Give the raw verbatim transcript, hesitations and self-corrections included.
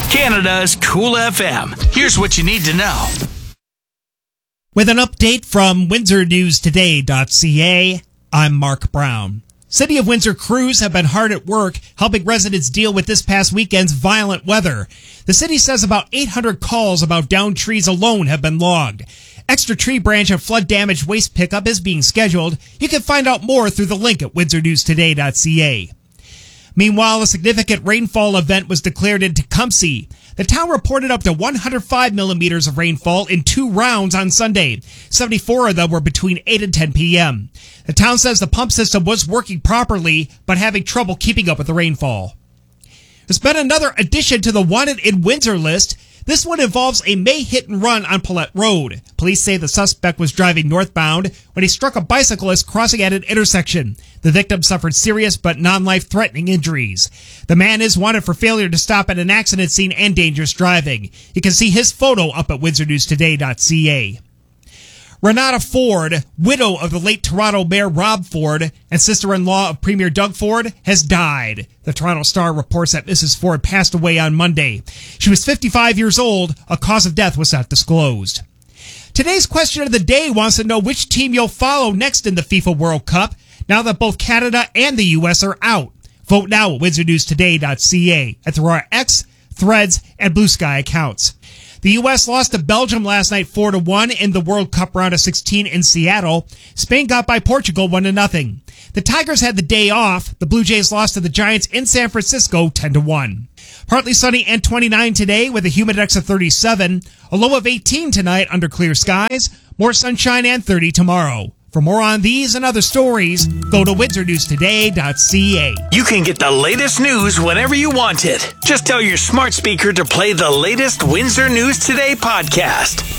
Canada's Cool F M. Here's what you need to know. With an update from windsor news today dot c a, I'm Mark Brown. City of Windsor crews have been hard at work helping residents deal with this past weekend's violent weather. The city says about eight hundred calls about downed trees alone have been logged. Extra tree branch and flood damage waste pickup is being scheduled. You can find out more through the link at windsor news today dot c a. Meanwhile, a significant rainfall event was declared in Tecumseh. The town reported up to one hundred five millimeters of rainfall in two rounds on Sunday. seventy-four of them were between eight and ten p.m. The town says the pump system was working properly, but having trouble keeping up with the rainfall. There's been another addition to the Wanted in Windsor list. This one involves a May hit and run on Paulette Road. Police say the suspect was driving northbound when he struck a bicyclist crossing at an intersection. The victim suffered serious but non-life-threatening injuries. The man is wanted for failure to stop at an accident scene and dangerous driving. You can see his photo up at windsor news today dot c a. Renata Ford, widow of the late Toronto Mayor Rob Ford and sister-in-law of Premier Doug Ford, has died. The Toronto Star reports that Missus Ford passed away on Monday. She was fifty-five years old. A cause of death was not disclosed. Today's question of the day wants to know which team you'll follow next in the FIFA World Cup now that both Canada and the U S are out. Vote now at windsor news today dot c a and through our X, Threads, and Blue Sky accounts. The U S lost to Belgium last night four to one in the World Cup round of sixteen in Seattle. Spain got by Portugal one to nothing. The Tigers had the day off. The Blue Jays lost to the Giants in San Francisco ten to one. Partly sunny and twenty-nine today with a humid index of thirty-seven. A low of eighteen tonight under clear skies. More sunshine and thirty tomorrow. For more on these and other stories, go to windsor news today dot c a. You can get the latest news whenever you want it. Just tell your smart speaker to play the latest Windsor News Today podcast.